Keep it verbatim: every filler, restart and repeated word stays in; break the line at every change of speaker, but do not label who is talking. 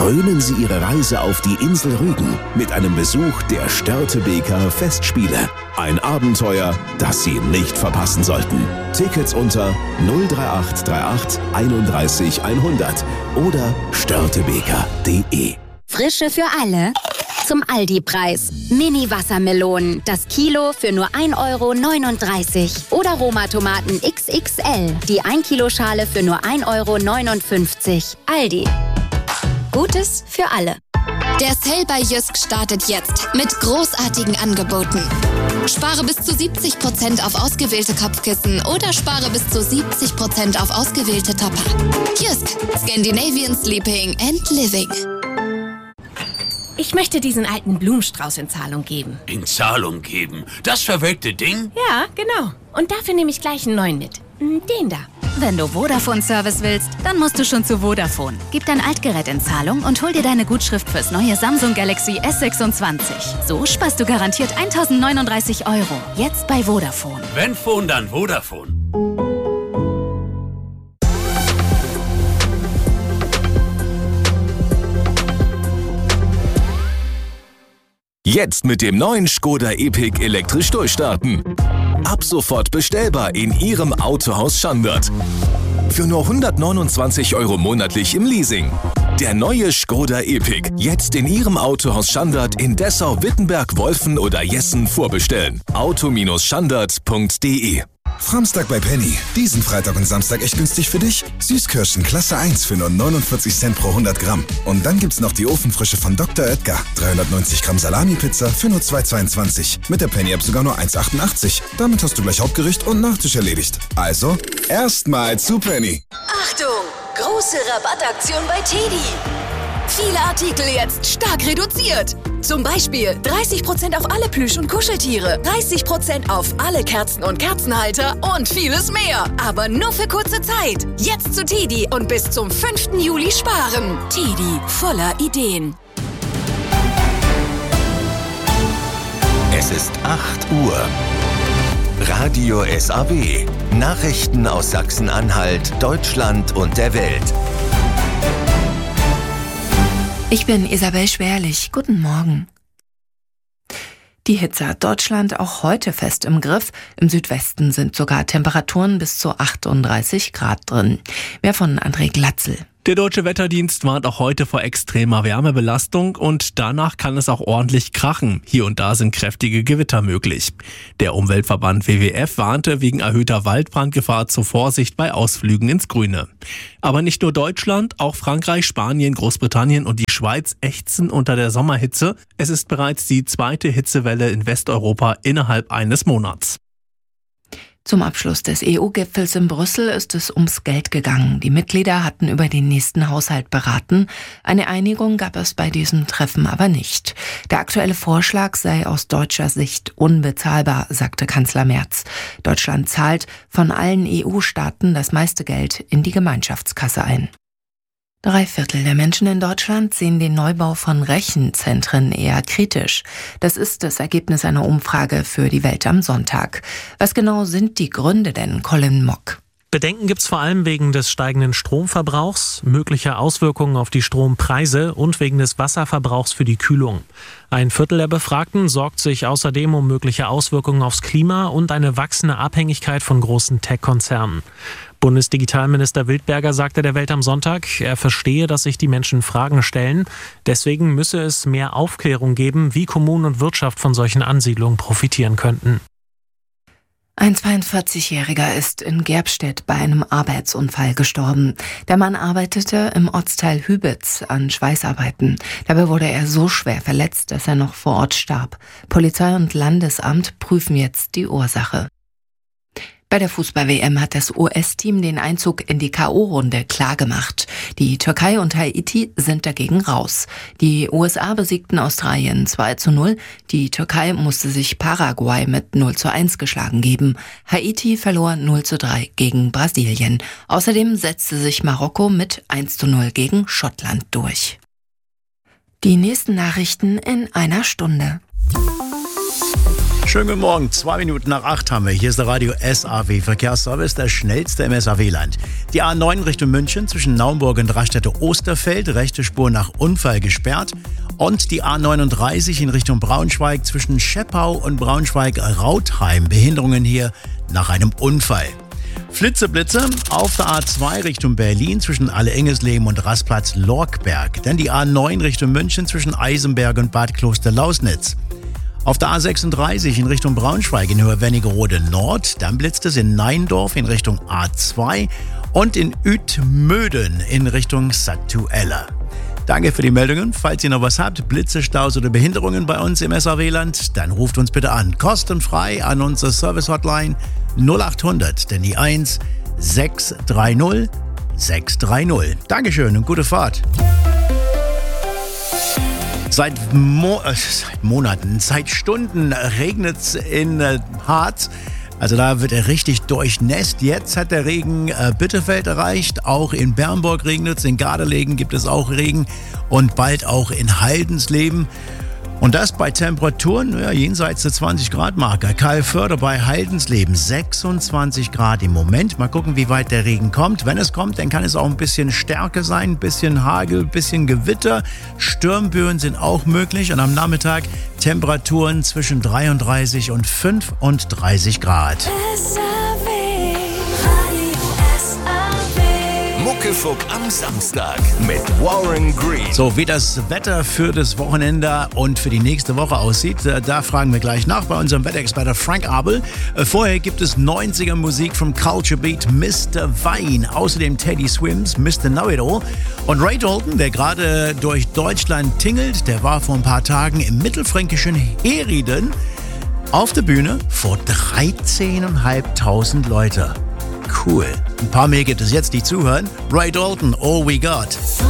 Krönen Sie Ihre Reise auf die Insel Rügen mit einem Besuch der Störtebeker Festspiele. Ein Abenteuer, das Sie nicht verpassen sollten. Tickets unter null drei acht drei acht einunddreißig hundert oder störtebeker punkt de.
Frische für alle? Zum Aldi-Preis. Mini-Wassermelonen, das Kilo für nur ein Euro neununddreißig. Oder Roma-Tomaten X X L, die ein Kilo Schale für nur ein Euro neunundfünfzig. Aldi. Gutes für alle.
Der Sale bei Jysk startet jetzt mit großartigen Angeboten. Spare bis zu siebzig Prozent auf ausgewählte Kopfkissen oder spare bis zu siebzig Prozent auf ausgewählte Topper. Jysk, Scandinavian Sleeping and Living.
Ich möchte diesen alten Blumenstrauß in Zahlung geben.
In Zahlung geben? Das verwelkte Ding?
Ja, genau. Und dafür nehme ich gleich einen neuen mit. Den da.
Wenn du Vodafone-Service willst, dann musst du schon zu Vodafone. Gib dein Altgerät in Zahlung und hol dir deine Gutschrift fürs neue Samsung Galaxy S sechsundzwanzig. So sparst du garantiert eintausendneununddreißig Euro. Jetzt bei Vodafone.
Wenn Phone, dann Vodafone.
Jetzt mit dem neuen Skoda Epic elektrisch durchstarten. Ab sofort bestellbar in Ihrem Autohaus Schandert. Für nur hundertneunundzwanzig Euro monatlich im Leasing. Der neue Skoda Epic. Jetzt in Ihrem Autohaus Schandert in Dessau, Wittenberg, Wolfen oder Jessen vorbestellen. auto Schandert punkt de.
Framstag bei Penny. Diesen Freitag und Samstag echt günstig für dich. Süßkirschen Klasse eins für nur neunundvierzig Cent pro hundert Gramm. Und dann gibt's noch die Ofenfrische von Doktor Oetker. dreihundertneunzig Gramm Salami-Pizza für nur zwei Euro zweiundzwanzig. Mit der Penny-App sogar nur eins Euro achtundachtzig. Damit hast du gleich Hauptgericht und Nachtisch erledigt. Also, erstmal zu Penny.
Achtung! Große Rabattaktion bei Teddy. Viele Artikel jetzt stark reduziert. Zum Beispiel dreißig Prozent auf alle Plüsch- und Kuscheltiere, dreißig Prozent auf alle Kerzen und Kerzenhalter und vieles mehr. Aber nur für kurze Zeit. Jetzt zu Teddy und bis zum fünften Juli sparen. Teddy, voller Ideen.
Es ist acht Uhr. Radio S A W. Nachrichten aus Sachsen-Anhalt, Deutschland und der Welt.
Ich bin Isabel Schwerlich. Guten Morgen. Die Hitze hat Deutschland auch heute fest im Griff. Im Südwesten sind sogar Temperaturen bis zu achtunddreißig Grad drin. Mehr von André Glatzel.
Der Deutsche Wetterdienst warnt auch heute vor extremer Wärmebelastung und danach kann es auch ordentlich krachen. Hier und da sind kräftige Gewitter möglich. Der Umweltverband W W F warnte wegen erhöhter Waldbrandgefahr zur Vorsicht bei Ausflügen ins Grüne. Aber nicht nur Deutschland, auch Frankreich, Spanien, Großbritannien und die Schweiz ächzen unter der Sommerhitze. Es ist bereits die zweite Hitzewelle in Westeuropa innerhalb eines Monats.
Zum Abschluss des E U-Gipfels in Brüssel ist es ums Geld gegangen. Die Mitglieder hatten über den nächsten Haushalt beraten. Eine Einigung gab es bei diesem Treffen aber nicht. Der aktuelle Vorschlag sei aus deutscher Sicht unbezahlbar, sagte Kanzler Merz. Deutschland zahlt von allen E U-Staaten das meiste Geld in die Gemeinschaftskasse ein. Drei Viertel der Menschen in Deutschland sehen den Neubau von Rechenzentren eher kritisch. Das ist das Ergebnis einer Umfrage für die Welt am Sonntag. Was genau sind die Gründe denn, Colin Mock?
Bedenken gibt's vor allem wegen des steigenden Stromverbrauchs, möglicher Auswirkungen auf die Strompreise und wegen des Wasserverbrauchs für die Kühlung. Ein Viertel der Befragten sorgt sich außerdem um mögliche Auswirkungen aufs Klima und eine wachsende Abhängigkeit von großen Tech-Konzernen. Bundesdigitalminister Wildberger sagte der Welt am Sonntag, er verstehe, dass sich die Menschen Fragen stellen. Deswegen müsse es mehr Aufklärung geben, wie Kommunen und Wirtschaft von solchen Ansiedlungen profitieren könnten.
Ein zweiundvierzigjähriger ist in Gerbstedt bei einem Arbeitsunfall gestorben. Der Mann arbeitete im Ortsteil Hübitz an Schweißarbeiten. Dabei wurde er so schwer verletzt, dass er noch vor Ort starb. Polizei und Landesamt prüfen jetzt die Ursache. Bei der Fußball-W M hat das U S-Team den Einzug in die K O-Runde klargemacht. Die Türkei und Haiti sind dagegen raus. Die U S A besiegten Australien zwei zu null. Die Türkei musste sich Paraguay mit null zu eins geschlagen geben. Haiti verlor null zu drei gegen Brasilien. Außerdem setzte sich Marokko mit eins zu null gegen Schottland durch. Die nächsten Nachrichten in einer Stunde.
Schönen guten Morgen, zwei Minuten nach acht haben wir. Hier ist der Radio S A W Verkehrsservice, der schnellste im S A W-Land. Die A neun Richtung München zwischen Naumburg und Raststätte-Osterfeld, rechte Spur nach Unfall gesperrt. Und die A neununddreißig in Richtung Braunschweig zwischen Scheppau und Braunschweig-Rautheim. Behinderungen hier nach einem Unfall. Flitzeblitze auf der A zwei Richtung Berlin zwischen Alle-Engesleben und Rastplatz Lorkberg. Dann die A neun Richtung München zwischen Eisenberg und Bad Kloster-Lausnitz. Auf der A sechsunddreißig in Richtung Braunschweig in Höhe Wernigerode Nord. Dann blitzt es in Neindorf in Richtung A zwei und in Uetmöden in Richtung Sattuella. Danke für die Meldungen. Falls ihr noch was habt, Blitze, Staus oder Behinderungen bei uns im S A W-Land, dann ruft uns bitte an. Kostenfrei an unsere Service-Hotline null acht hundert, denn die eins sechs drei null sechs drei null. Dankeschön und gute Fahrt. Seit, Mo- äh, seit Monaten, seit Stunden regnet es in äh, Harz. Also da wird er richtig durchnässt. Jetzt hat der Regen äh, Bitterfeld erreicht. Auch in Bernburg regnet es, in Gardelegen gibt es auch Regen und bald auch in Haldensleben. Und das bei Temperaturen ja, jenseits der zwanzig Grad Marke. Kalförde bei Haldensleben sechsundzwanzig Grad im Moment. Mal gucken, wie weit der Regen kommt. Wenn es kommt, dann kann es auch ein bisschen Stärke sein, ein bisschen Hagel, ein bisschen Gewitter. Sturmböen sind auch möglich. Und am Nachmittag Temperaturen zwischen dreiunddreißig und fünfunddreißig Grad.
Muckefuck am Samstag mit Warren Green.
So, wie das Wetter für das Wochenende und für die nächste Woche aussieht, da fragen wir gleich nach bei unserem Wetterexperten Frank Abel. Vorher gibt es neunziger Musik vom Culture Beat Mister Vine. Außerdem Teddy Swims, Mister Know-It-All. Und Ray Dalton, der gerade durch Deutschland tingelt, der war vor ein paar Tagen im mittelfränkischen Herrieden auf der Bühne vor dreizehntausendfünfhundert Leute. Cool. Ein paar mehr gibt es jetzt, die zuhören. Ray Dalton, All We Got.